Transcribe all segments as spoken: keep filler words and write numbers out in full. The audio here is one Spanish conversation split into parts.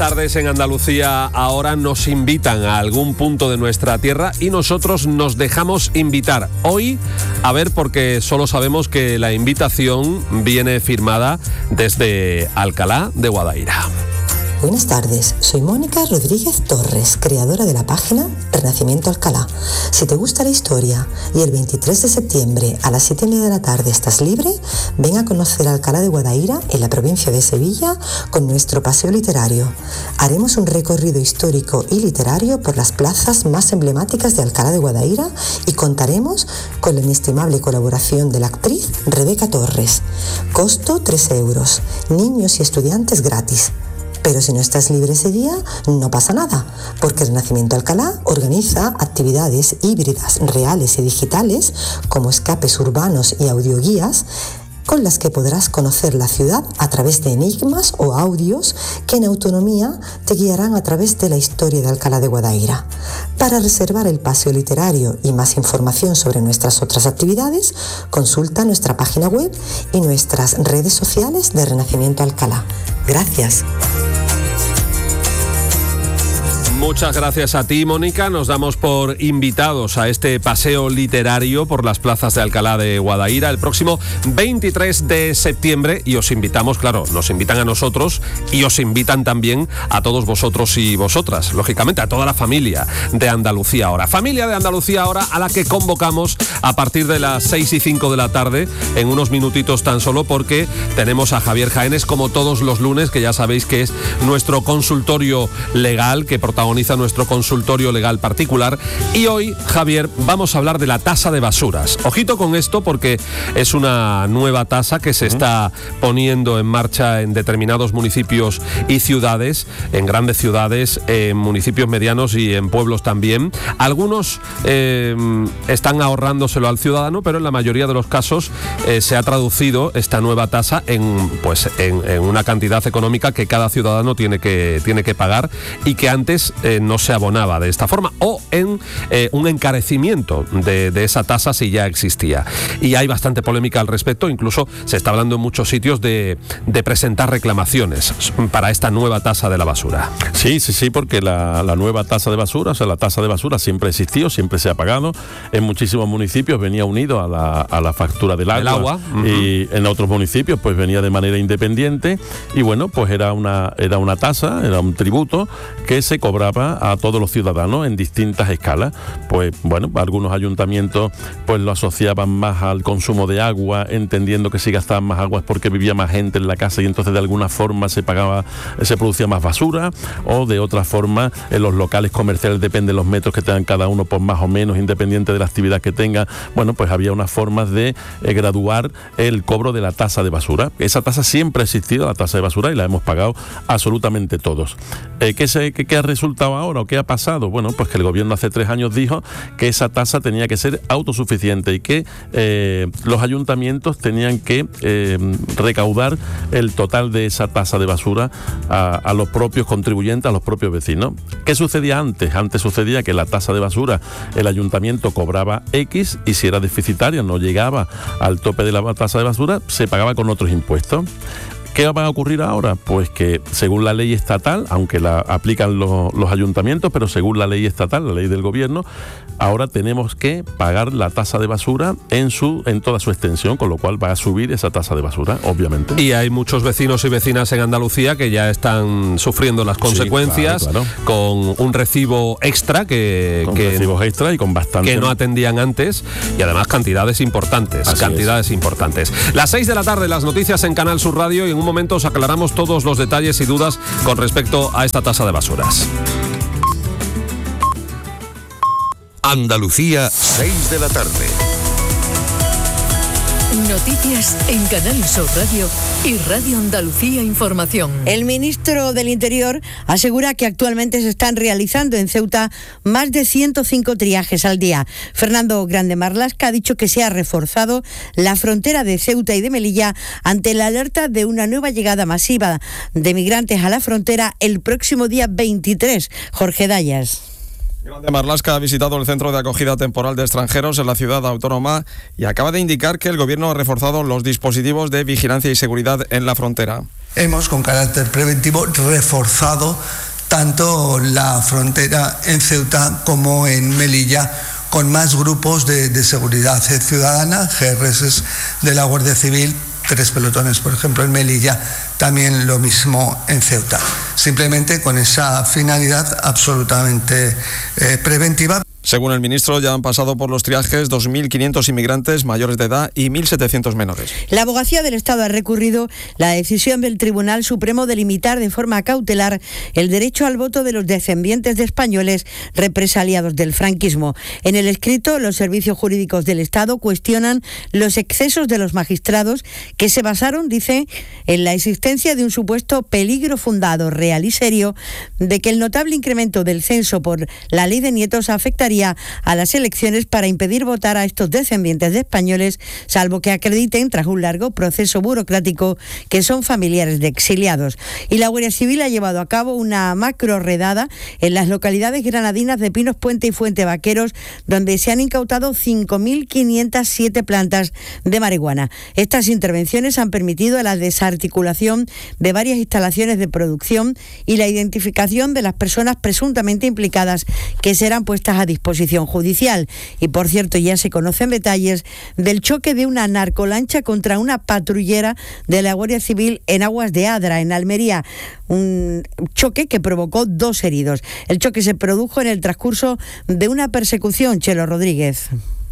tardes en Andalucía ahora nos invitan a algún punto de nuestra tierra y nosotros nos dejamos invitar. Hoy, a ver, porque solo sabemos que la invitación viene firmada desde Alcalá de Guadaira. Buenas tardes, soy Mónica Rodríguez Torres, creadora de la página Renacimiento Alcalá. Si te gusta la historia y el veintitrés de septiembre a las siete y media de la tarde estás libre, ven a conocer Alcalá de Guadaira en la provincia de Sevilla con nuestro paseo literario. Haremos un recorrido histórico y literario por las plazas más emblemáticas de Alcalá de Guadaira y contaremos con la inestimable colaboración de la actriz Rebeca Torres. Costo tres euros, niños y estudiantes gratis. Pero si no estás libre ese día, no pasa nada, porque Renacimiento Alcalá organiza actividades híbridas, reales y digitales, como escapes urbanos y audioguías, con las que podrás conocer la ciudad a través de enigmas o audios que en autonomía te guiarán a través de la historia de Alcalá de Guadaira. Para reservar el paseo literario y más información sobre nuestras otras actividades, consulta nuestra página web y nuestras redes sociales de Renacimiento Alcalá. Gracias. Muchas gracias a ti, Mónica. Nos damos por invitados a este paseo literario por las plazas de Alcalá de Guadaira el próximo veintitrés de septiembre y os invitamos, claro, nos invitan a nosotros y os invitan también a todos vosotros y vosotras, lógicamente a toda la familia de Andalucía Ahora. Familia de Andalucía Ahora a la que convocamos a partir de las seis y cinco de la tarde en unos minutitos tan solo, porque tenemos a Javier Jaénes como todos los lunes, que ya sabéis que es nuestro consultorio legal, que protagoniza nuestro consultorio legal particular. Y hoy, Javier, vamos a hablar de la tasa de basuras. Ojito con esto, porque es una nueva tasa que se está poniendo en marcha en determinados municipios y ciudades, en grandes ciudades, en municipios medianos y en pueblos también. Algunos eh, están ahorrándoselo al ciudadano, pero en la mayoría de los casos eh, se ha traducido esta nueva tasa en, pues, en, en una cantidad económica que cada ciudadano tiene que, tiene que pagar y que antes Eh, no se abonaba de esta forma, o en eh, un encarecimiento de, de esa tasa si ya existía. Y hay bastante polémica al respecto, incluso se está hablando en muchos sitios de, de presentar reclamaciones para esta nueva tasa de la basura. Sí, sí, sí, porque la, la nueva tasa de basura, o sea, la tasa de basura siempre ha existido, siempre se ha pagado. En muchísimos municipios venía unido a la, a la factura del agua, El agua. Uh-huh. Y en otros municipios pues venía de manera independiente y bueno, pues era una, era una tasa, era un tributo que se cobraba a todos los ciudadanos en distintas escalas. Pues bueno, algunos ayuntamientos pues lo asociaban más al consumo de agua, entendiendo que si gastaban más agua es porque vivía más gente en la casa y entonces de alguna forma se pagaba, se producía más basura, o de otra forma en los locales comerciales, depende de los metros que tengan cada uno, pues más o menos, independiente de la actividad que tenga. Bueno, pues había unas formas de eh, graduar el cobro de la tasa de basura. Esa tasa siempre ha existido, la tasa de basura, y la hemos pagado absolutamente todos. Eh, ¿qué, se, qué, ¿Qué ha resultado ahora o qué ha pasado? Bueno, pues que el gobierno hace tres años dijo que esa tasa tenía que ser autosuficiente y que eh, los ayuntamientos tenían que eh, recaudar el total de esa tasa de basura a, a los propios contribuyentes, a los propios vecinos. ¿Qué sucedía antes? Antes sucedía que la tasa de basura el ayuntamiento cobraba X y si era deficitaria, no llegaba al tope de la tasa de basura, se pagaba con otros impuestos. ¿Qué va a ocurrir ahora? Pues que según la ley estatal, aunque la aplican los, los ayuntamientos, pero según la ley estatal, la ley del gobierno, ahora tenemos que pagar la tasa de basura en su en toda su extensión, con lo cual va a subir esa tasa de basura, obviamente. Y hay muchos vecinos y vecinas en Andalucía que ya están sufriendo las consecuencias, sí, claro, claro, con un recibo extra que, con que recibos extra y con bastante que no atendían antes, y además cantidades importantes, Así cantidades es. importantes. Las seis de la tarde, las noticias en Canal Sur Radio, y en un momento os aclaramos todos los detalles y dudas con respecto a esta tasa de basuras. Andalucía, seis de la tarde. Noticias en Canal Sur Radio y Radio Andalucía Información. El ministro del Interior asegura que actualmente se están realizando en Ceuta más de ciento cinco triajes al día. Fernando Grande Marlaska ha dicho que se ha reforzado la frontera de Ceuta y de Melilla ante la alerta de una nueva llegada masiva de migrantes a la frontera el próximo día veintitrés. Jorge Dayas. Grande Marlaska ha visitado el centro de acogida temporal de extranjeros en la ciudad autónoma y acaba de indicar que el gobierno ha reforzado los dispositivos de vigilancia y seguridad en la frontera. Hemos, con carácter preventivo, reforzado tanto la frontera en Ceuta como en Melilla, con más grupos de, de seguridad ciudadana, G R S de la Guardia Civil, tres pelotones, por ejemplo, en Melilla, también lo mismo en Ceuta. Simplemente con esa finalidad absolutamente eh, preventiva. Según el ministro, ya han pasado por los triajes dos mil quinientos inmigrantes mayores de edad y mil setecientos menores. La Abogacía del Estado ha recurrido la decisión del Tribunal Supremo de limitar de forma cautelar el derecho al voto de los descendientes de españoles represaliados del franquismo. En el escrito, los servicios jurídicos del Estado cuestionan los excesos de los magistrados que se basaron, dice, en la existencia de un supuesto peligro fundado, real y serio de que el notable incremento del censo por la ley de nietos afectaría a las elecciones para impedir votar a estos descendientes de españoles, salvo que acrediten, tras un largo proceso burocrático, que son familiares de exiliados. Y la Guardia Civil ha llevado a cabo una macro redada en las localidades granadinas de Pinos Puente y Fuente Vaqueros, donde se han incautado cinco mil quinientas siete plantas de marihuana. Estas intervenciones han permitido la desarticulación de varias instalaciones de producción y la identificación de las personas presuntamente implicadas, que serán puestas a disposición judicial. Y por cierto, ya se conocen detalles del choque de una narcolancha contra una patrullera de la Guardia Civil en aguas de Adra, en Almería. Un choque que provocó dos heridos. El choque se produjo en el transcurso de una persecución. Chelo Rodríguez.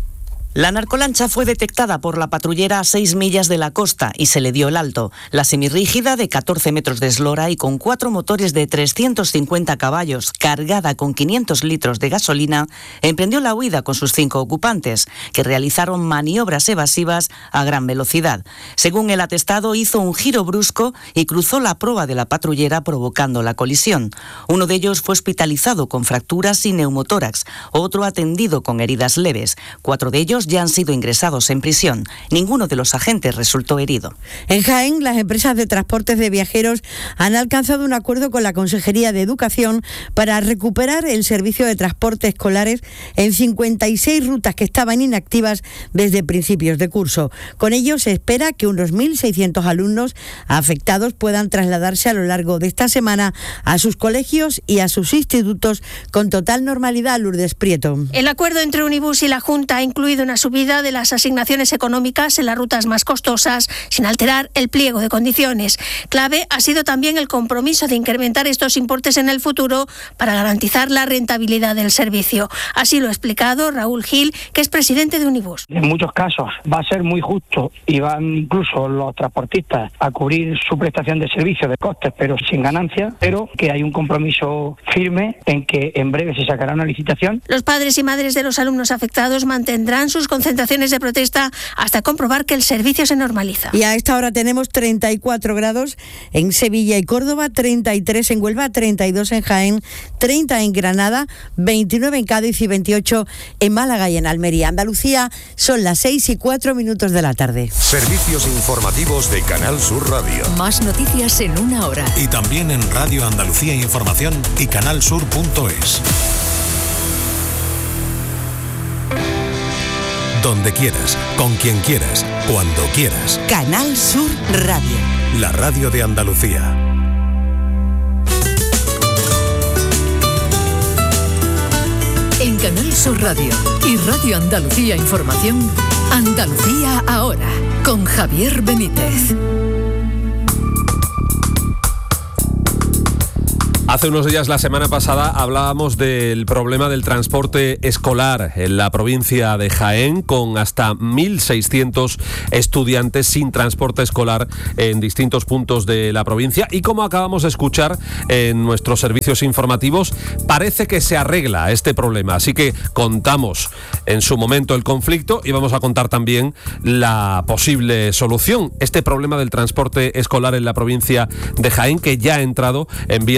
La narcolancha fue detectada por la patrullera a seis millas de la costa y se le dio el alto. La semirrígida, de catorce metros de eslora y con cuatro motores de trescientos cincuenta caballos, cargada con quinientos litros de gasolina, emprendió la huida con sus cinco ocupantes, que realizaron maniobras evasivas a gran velocidad. Según el atestado, hizo un giro brusco y cruzó la proa de la patrullera, provocando la colisión. Uno de ellos fue hospitalizado con fracturas y neumotórax, otro atendido con heridas leves. Cuatro de ellos ya han sido ingresados en prisión. Ninguno de los agentes resultó herido. En Jaén, las empresas de transportes de viajeros han alcanzado un acuerdo con la Consejería de Educación para recuperar el servicio de transporte escolares en cincuenta y seis rutas que estaban inactivas desde principios de curso. Con ello se espera que unos mil seiscientos alumnos afectados puedan trasladarse a lo largo de esta semana a sus colegios y a sus institutos con total normalidad. Lourdes Prieto. El acuerdo entre Unibus y la Junta ha incluido una subida de las asignaciones económicas en las rutas más costosas, sin alterar el pliego de condiciones. Clave ha sido también el compromiso de incrementar estos importes en el futuro para garantizar la rentabilidad del servicio. Así lo ha explicado Raúl Gil, que es presidente de Unibus. En muchos casos va a ser muy justo y van incluso los transportistas a cubrir su prestación de servicio de costes, pero sin ganancia, pero que hay un compromiso firme en que en breve se sacará una licitación. Los padres y madres de los alumnos afectados mantendrán sus concentraciones de protesta hasta comprobar que el servicio se normaliza. Y a esta hora tenemos treinta y cuatro grados en Sevilla y Córdoba, treinta y tres en Huelva, treinta y dos en Jaén, treinta en Granada, veintinueve en Cádiz y veintiocho en Málaga y en Almería. Andalucía, son las seis y cuatro minutos de la tarde. Servicios informativos de Canal Sur Radio. Más noticias en una hora. Y también en Radio Andalucía Información y canal sur punto es. Donde quieras, con quien quieras, cuando quieras. Canal Sur Radio. La radio de Andalucía. En Canal Sur Radio y Radio Andalucía Información, Andalucía ahora, con Javier Benítez. Hace unos días, la semana pasada, hablábamos del problema del transporte escolar en la provincia de Jaén, con hasta mil seiscientos estudiantes sin transporte escolar en distintos puntos de la provincia. Y como acabamos de escuchar en nuestros servicios informativos, parece que se arregla este problema. Así que contamos en su momento el conflicto y vamos a contar también la posible solución. Este problema del transporte escolar en la provincia de Jaén, que ya ha entrado en vías de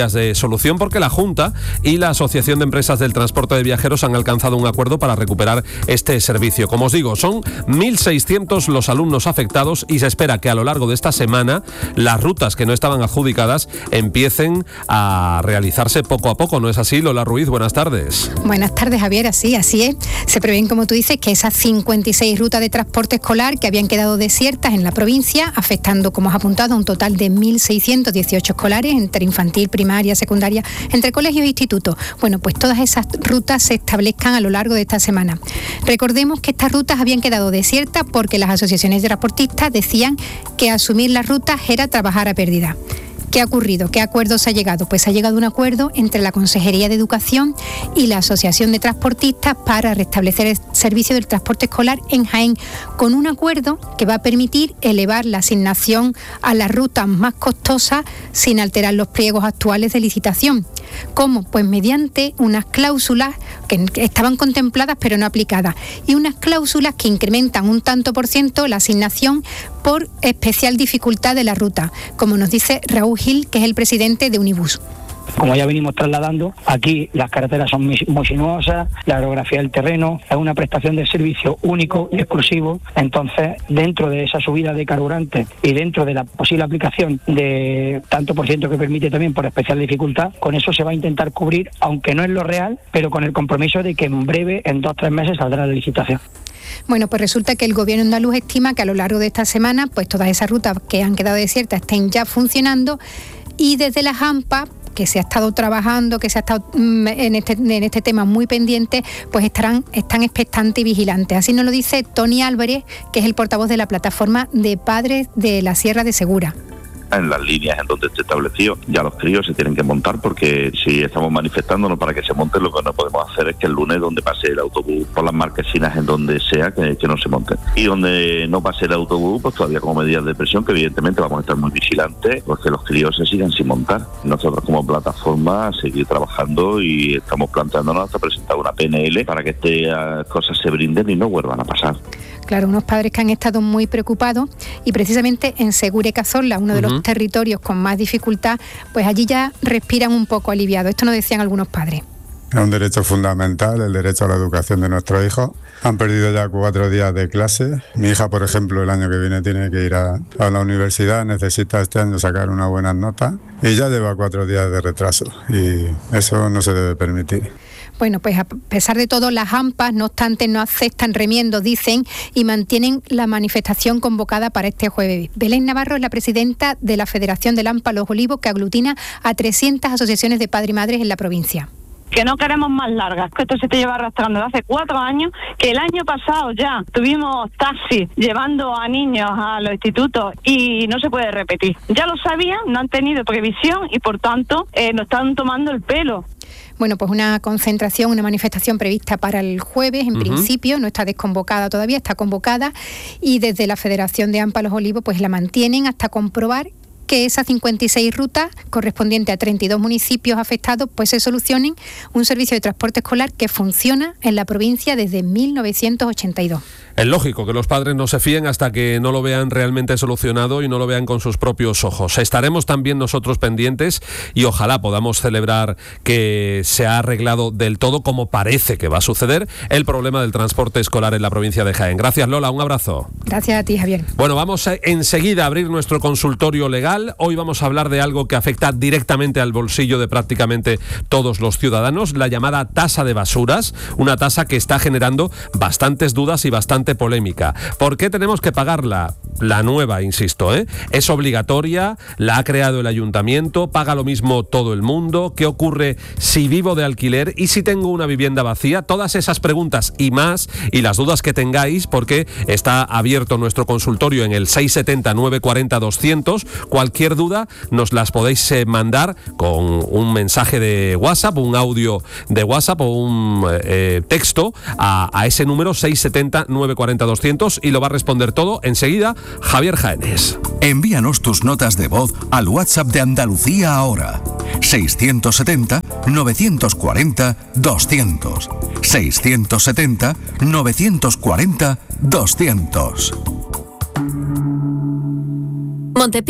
solución porque la Junta y la Asociación de Empresas del Transporte de Viajeros han alcanzado un acuerdo para recuperar este servicio. Como os digo, son mil seiscientos los alumnos afectados y se espera que a lo largo de esta semana las rutas que no estaban adjudicadas empiecen a realizarse poco a poco. ¿No es así, Lola Ruiz? Buenas tardes. Buenas tardes, Javier. Así, así es. Se prevén, como tú dices, que esas cincuenta y seis rutas de transporte escolar que habían quedado desiertas en la provincia, afectando, como has apuntado, a un total de mil seiscientos dieciocho escolares entre infantil, primaria, secundaria, entre colegios e institutos. Bueno, pues todas esas rutas se establezcan a lo largo de esta semana. Recordemos que estas rutas habían quedado desiertas porque las asociaciones de transportistas decían que asumir las rutas era trabajar a pérdida. ¿Qué ha ocurrido? ¿Qué acuerdo se ha llegado? Pues ha llegado un acuerdo entre la Consejería de Educación y la Asociación de Transportistas para restablecer el servicio del transporte escolar en Jaén, con un acuerdo que va a permitir elevar la asignación a las rutas más costosas sin alterar los pliegos actuales de licitación. ¿Cómo? Pues mediante unas cláusulas que estaban contempladas pero no aplicadas, y unas cláusulas que incrementan un tanto por ciento la asignación por especial dificultad de la ruta, como nos dice Raúl Gil, que es el presidente de Unibus. Como ya venimos trasladando, aquí las carreteras son muy, muy sinuosas, la orografía del terreno, es una prestación de servicio único y exclusivo. Entonces, dentro de esa subida de carburante y dentro de la posible aplicación de tanto por ciento que permite también por especial dificultad, con eso se va a intentar cubrir, aunque no es lo real, pero con el compromiso de que en breve, en dos o tres meses, saldrá la licitación. Bueno, pues resulta que el gobierno andaluz estima que a lo largo de esta semana, pues todas esas rutas que han quedado desiertas estén ya funcionando, y desde la AMPA, que se ha estado trabajando, que se ha estado en este, en este tema muy pendiente, pues estarán, están expectantes y vigilantes. Así nos lo dice Tony Álvarez, que es el portavoz de la plataforma de padres de la Sierra de Segura. En las líneas en donde esté establecido, ya los críos se tienen que montar, porque si estamos manifestándonos para que se monten, lo que no podemos hacer es que el lunes, donde pase el autobús por las marquesinas, en donde sea, que, que no se monten. Y donde no pase el autobús, pues todavía como medidas de presión, que evidentemente vamos a estar muy vigilantes, pues que los críos se sigan sin montar. Nosotros como plataforma seguir trabajando y estamos planteándonos hasta presentar una P N L para que estas cosas se brinden y no vuelvan a pasar. Claro, unos padres que han estado muy preocupados, y precisamente en Segura y Cazorla, uno de uh-huh. los territorios con más dificultad, pues allí ya respiran un poco aliviados. Esto nos decían algunos padres. Es un derecho fundamental, el derecho a la educación de nuestros hijos. Han perdido ya cuatro días de clase. Mi hija, por ejemplo, el año que viene tiene que ir a, a la universidad, necesita este año sacar unas buenas notas y ya lleva cuatro días de retraso, y eso no se debe permitir. Bueno, pues a pesar de todo, las AMPAs, no obstante, no aceptan remiendos, dicen, y mantienen la manifestación convocada para este jueves. Belén Navarro es la presidenta de la Federación del AMPA Los Olivos, que aglutina a trescientas asociaciones de padres y madres en la provincia. Que no queremos más largas, que esto se te lleva arrastrando desde hace cuatro años, que el año pasado ya tuvimos taxis llevando a niños a los institutos y no se puede repetir. Ya lo sabían, no han tenido previsión y por tanto eh, nos están tomando el pelo. Bueno, pues una concentración, una manifestación prevista para el jueves, en uh-huh. principio, no está desconvocada todavía, está convocada, y desde la Federación de AMPA Los Olivos pues la mantienen hasta comprobar que esas cincuenta y seis rutas correspondientes a treinta y dos municipios afectados pues se solucionen, un servicio de transporte escolar que funciona en la provincia desde mil novecientos ochenta y dos. Es lógico que los padres no se fíen hasta que no lo vean realmente solucionado y no lo vean con sus propios ojos. Estaremos también nosotros pendientes y ojalá podamos celebrar que se ha arreglado del todo, como parece que va a suceder, el problema del transporte escolar en la provincia de Jaén. Gracias, Lola, un abrazo. Gracias a ti, Javier. Bueno, vamos a enseguida a abrir nuestro consultorio legal. Hoy vamos a hablar de algo que afecta directamente al bolsillo de prácticamente todos los ciudadanos, la llamada tasa de basuras, una tasa que está generando bastantes dudas y bastante polémica. ¿Por qué tenemos que pagarla? La nueva, insisto, ¿eh? Es obligatoria, la ha creado el ayuntamiento, paga lo mismo todo el mundo. ¿Qué ocurre si vivo de alquiler y si tengo una vivienda vacía? Todas esas preguntas y más, y las dudas que tengáis, porque está abierto nuestro consultorio en el seis siete cero, nueve cuatro cero, doscientos. Cualquier duda nos las podéis eh, mandar con un mensaje de WhatsApp, un audio de WhatsApp o un eh, texto a, a ese número seis siete cero, nueve cuatro cero, doscientos, y lo va a responder todo enseguida Javier Jaénes. Envíanos tus notas de voz al WhatsApp de Andalucía ahora. seiscientos setenta, novecientos cuarenta, doscientos. seiscientos setenta, novecientos cuarenta, doscientos. Montepío,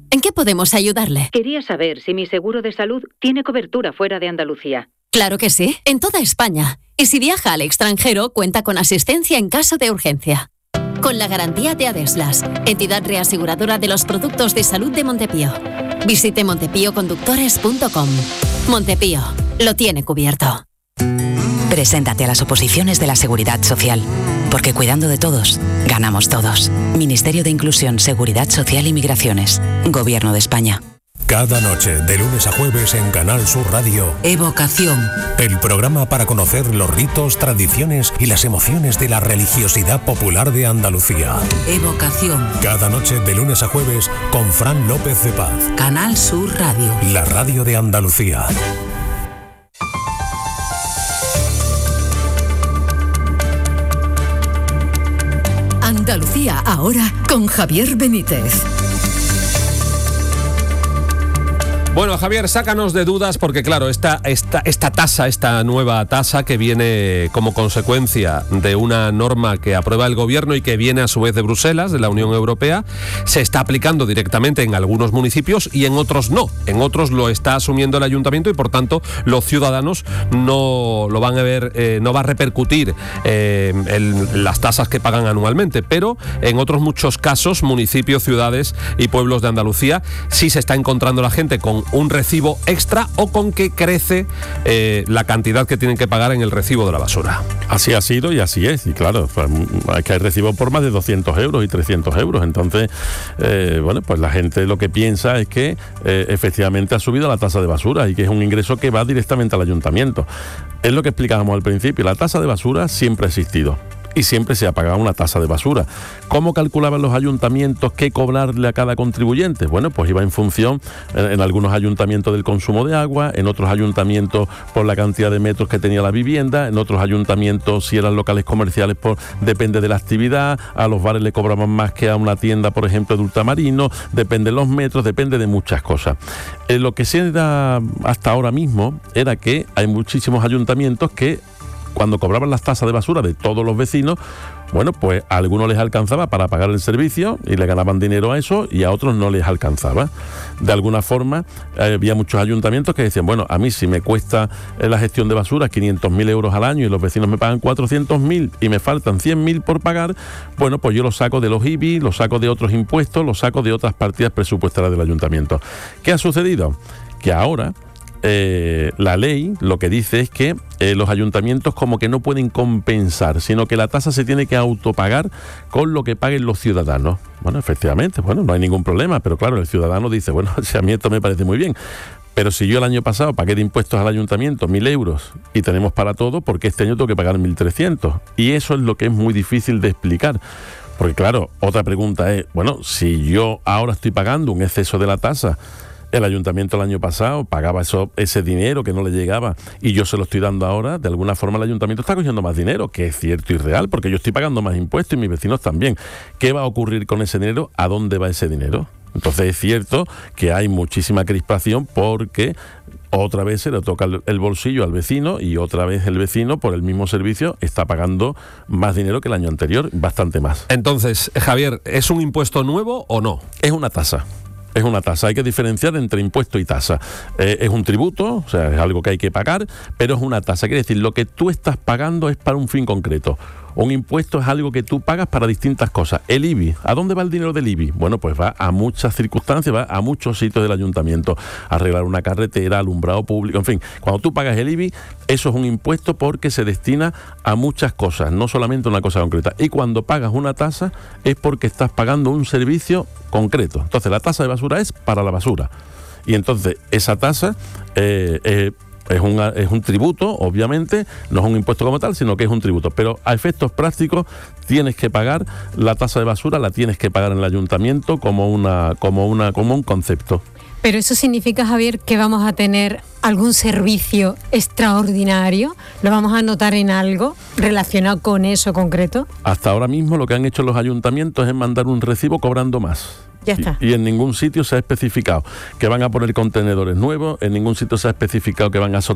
¿En qué podemos ayudarle? Quería saber si mi seguro de salud tiene cobertura fuera de Andalucía. Claro que sí, en toda España. Y si viaja al extranjero, cuenta con asistencia en caso de urgencia. Con la garantía de Adeslas, entidad reaseguradora de los productos de salud de Montepío. Visite montepío conductores punto com. Montepío, lo tiene cubierto. Preséntate a las oposiciones de la Seguridad Social, porque cuidando de todos, ganamos todos. Ministerio de Inclusión, Seguridad Social y Migraciones. Gobierno de España. Cada noche, de lunes a jueves en Canal Sur Radio. Evocación. El programa para conocer los ritos, tradiciones y las emociones de la religiosidad popular de Andalucía. Evocación. Cada noche, de lunes a jueves, con Fran López de Paz. Canal Sur Radio. La radio de Andalucía. Andalucía ahora con Javier Benítez. Bueno, Javier, sácanos de dudas porque, claro, esta, esta, esta tasa, esta nueva tasa que viene como consecuencia de una norma que aprueba el Gobierno y que viene a su vez de Bruselas, de la Unión Europea, se está aplicando directamente en algunos municipios y en otros no. En otros lo está asumiendo el Ayuntamiento y, por tanto, los ciudadanos no lo van a ver, eh, no va a repercutir eh, en las tasas que pagan anualmente, pero en otros muchos casos, municipios, ciudades y pueblos de Andalucía, sí se está encontrando la gente con un recibo extra o con que crece eh, la cantidad que tienen que pagar en el recibo de la basura. Así ha sido y así es, y claro, hay que hay recibo por más de doscientos euros y trescientos euros, entonces, eh, bueno, pues la gente lo que piensa es que eh, efectivamente ha subido la tasa de basura y que es un ingreso que va directamente al ayuntamiento. Es lo que explicábamos al principio, la tasa de basura siempre ha existido. Y siempre se ha pagado una tasa de basura. ¿Cómo calculaban los ayuntamientos qué cobrarle a cada contribuyente? Bueno, pues iba en función, en, en algunos ayuntamientos del consumo de agua, en otros ayuntamientos por la cantidad de metros que tenía la vivienda, en otros ayuntamientos si eran locales comerciales, por depende de la actividad, a los bares le cobraban más que a una tienda, por ejemplo, de ultramarino, depende de los metros, depende de muchas cosas. Eh, lo que se da hasta ahora mismo era que hay muchísimos ayuntamientos que cuando cobraban las tasas de basura de todos los vecinos, bueno, pues a algunos les alcanzaba para pagar el servicio y le ganaban dinero a eso y a otros no les alcanzaba. De alguna forma, eh, había muchos ayuntamientos que decían, bueno, a mí si me cuesta eh, la gestión de basura quinientos mil euros al año y los vecinos me pagan cuatrocientos mil y me faltan cien mil por pagar, bueno, pues yo lo saco de los I B I, lo saco de otros impuestos, lo saco de otras partidas presupuestarias del ayuntamiento. ¿Qué ha sucedido? Que ahora Eh, la ley lo que dice es que eh, los ayuntamientos como que no pueden compensar, sino que la tasa se tiene que autopagar con lo que paguen los ciudadanos. Bueno, efectivamente, bueno, no hay ningún problema, pero claro, el ciudadano dice, bueno, si a mí esto me parece muy bien, pero si yo el año pasado pagué de impuestos al ayuntamiento mil euros y tenemos para todo, ¿por qué este año tengo que pagar mil trescientos? Y eso es lo que es muy difícil de explicar. Porque claro, otra pregunta es, bueno, si yo ahora estoy pagando un exceso de la tasa, el ayuntamiento el año pasado pagaba eso, ese dinero que no le llegaba y yo se lo estoy dando ahora, de alguna forma el ayuntamiento está cogiendo más dinero, que es cierto y real, porque yo estoy pagando más impuestos y mis vecinos también. ¿Qué va a ocurrir con ese dinero? ¿A dónde va ese dinero? Entonces es cierto que hay muchísima crispación porque otra vez se le toca el bolsillo al vecino y otra vez el vecino por el mismo servicio está pagando más dinero que el año anterior, bastante más. Entonces, Javier, ¿es un impuesto nuevo o no? Es una tasa. Es una tasa, hay que diferenciar entre impuesto y tasa. Eh, es un tributo, o sea, es algo que hay que pagar, pero es una tasa. Quiere decir, lo que tú estás pagando es para un fin concreto. Un impuesto es algo que tú pagas para distintas cosas. El I B I, ¿a dónde va el dinero del I B I? Bueno, pues va a muchas circunstancias, va a muchos sitios del ayuntamiento. Arreglar una carretera, alumbrado público, en fin. Cuando tú pagas el I B I, eso es un impuesto porque se destina a muchas cosas, no solamente a una cosa concreta. Y cuando pagas una tasa es porque estás pagando un servicio concreto. Entonces la tasa de basura es para la basura. Y entonces esa tasa eh, eh, Es, una, es un tributo, obviamente, no es un impuesto como tal, sino que es un tributo. Pero a efectos prácticos tienes que pagar la tasa de basura, la tienes que pagar en el ayuntamiento como, una, como, una, como un concepto. Pero eso significa, Javier, que vamos a tener algún servicio extraordinario. ¿Lo vamos a notar en algo relacionado con eso concreto? Hasta ahora mismo lo que han hecho los ayuntamientos es mandar un recibo cobrando más. Ya está. Y, y en ningún sitio se ha especificado que van a poner contenedores nuevos, en ningún sitio se ha especificado que van a